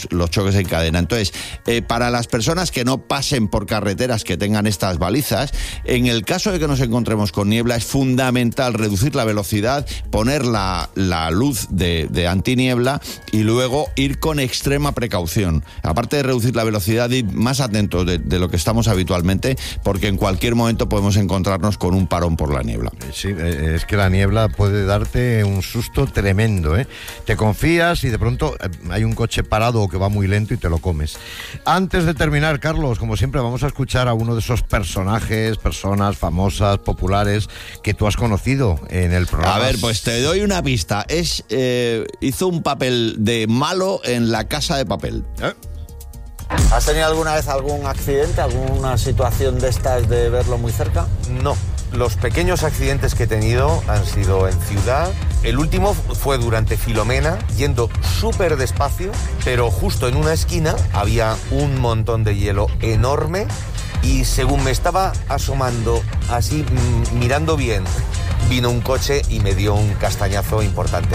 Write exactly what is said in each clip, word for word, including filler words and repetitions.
los, los choques en cadena. Entonces, eh, para las personas que no pasen por carreteras que tengan estas balizas, en el caso de que nos encontremos con niebla, es fundamental reducir la velocidad, poner la, la luz de, de antiniebla y luego ir con extrema precaución. Aparte de reducir la velocidad, ir más atentos de, de lo que estamos habitualmente, porque en cualquier momento podemos encontrarnos con un parón por la niebla. Sí, es que la niebla puede darte un susto tremendo, ¿eh? Te confías y de pronto hay un coche parado o que va muy lento y te lo comes. Antes de terminar, Carlos, como siempre, vamos a escuchar a uno de esos personajes, personas famosas, populares, que tú has conocido en el programa. A ver, pues te doy una pista. Es eh, hizo un papel de malo en La Casa de Papel. ¿Eh? ¿Has tenido alguna vez algún accidente, alguna situación de estas de verlo muy cerca? No. Los pequeños accidentes que he tenido han sido en ciudad. El último fue durante Filomena, yendo súper despacio, pero justo en una esquina había un montón de hielo enorme y según me estaba asomando, así mm, mirando bien, vino un coche y me dio un castañazo importante.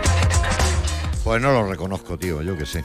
Pues no lo reconozco, tío, yo qué sé.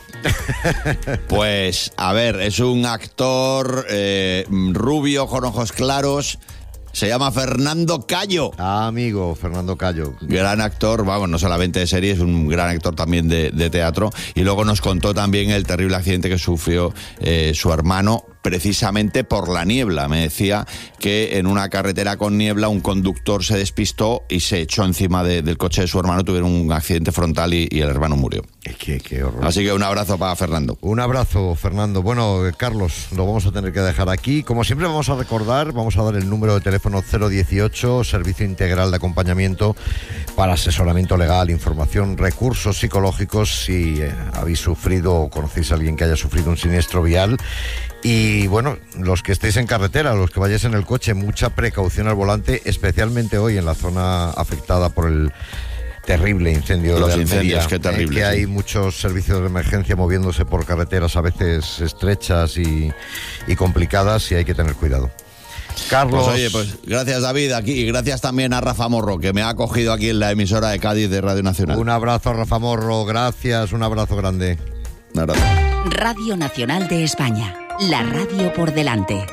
Pues, a ver, es un actor eh, rubio, con ojos claros. Se llama Fernando Callo. Ah, amigo, Fernando Callo. Gran actor, vamos, no solamente de serie, es un gran actor también de, de teatro. Y luego nos contó también el terrible accidente que sufrió eh, su hermano, precisamente por la niebla. Me decía que en una carretera con niebla un conductor se despistó y se echó encima de, del coche de su hermano, tuvieron un accidente frontal y, y el hermano murió. Qué, qué horror. Así que un abrazo para Fernando. Un abrazo, Fernando. Bueno, Carlos, lo vamos a tener que dejar aquí. Como siempre vamos a recordar, vamos a dar el número de teléfono cero dieciocho, Servicio Integral de Acompañamiento para asesoramiento legal, información, recursos psicológicos si eh, habéis sufrido o conocéis a alguien que haya sufrido un siniestro vial. Y bueno, los que estéis en carretera, los que vayáis en el coche, mucha precaución al volante, especialmente hoy en la zona afectada por el terrible incendio Los de Almería. incendios, qué terrible. Eh, que sí. hay muchos servicios de emergencia moviéndose por carreteras a veces estrechas y, y complicadas y hay que tener cuidado. Carlos. Pues oye, pues gracias David, aquí, y gracias también a Rafa Morro, que me ha acogido aquí en la emisora de Cádiz de Radio Nacional. Un abrazo, Rafa Morro, gracias, un abrazo grande. Un abrazo. Radio Nacional de España, la radio por delante.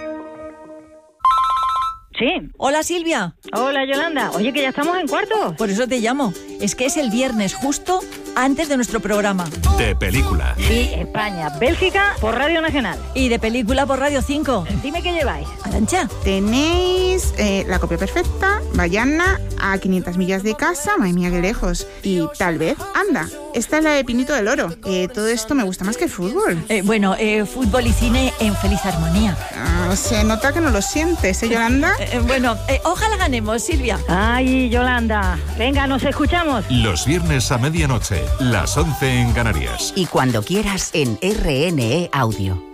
Sí. Hola, Silvia. Hola, Yolanda. Oye, que ya estamos en cuartos. Por eso te llamo. Es que es el viernes justo antes de nuestro programa. De película. Sí, España, Bélgica, por Radio Nacional. Y de película por Radio cinco. Dime qué lleváis. Arancha. Tenéis eh, La Copia Perfecta, Bayana, A quinientas millas de casa, madre mía, qué lejos. Y tal vez, anda, esta es la de Pinito del Oro. Eh, todo esto me gusta más que el fútbol. Eh, bueno, eh, fútbol y cine en feliz armonía. Ah, se nota que no lo sientes, ¿eh, Yolanda? Eh, bueno, eh, ojalá ganemos, Silvia. Ay, Yolanda. Venga, nos escuchamos. Los viernes a medianoche, las once en Canarias. Y cuando quieras en R N E Audio.